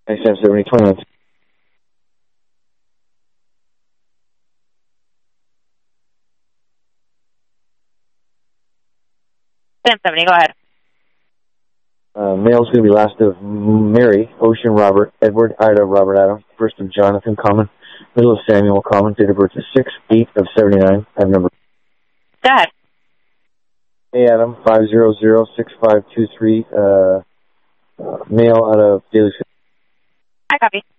9770, 20 minutes. 1070, go ahead. Male's going to be last of Mary, Ocean, Robert, Edward, Ida, Robert, Adam. First of Jonathan, common. Middle of Samuel, common. Date of birth is 6/8/79. I have number. Go ahead. Hey, Adam, 500-6523. Male out of Daily. I copy.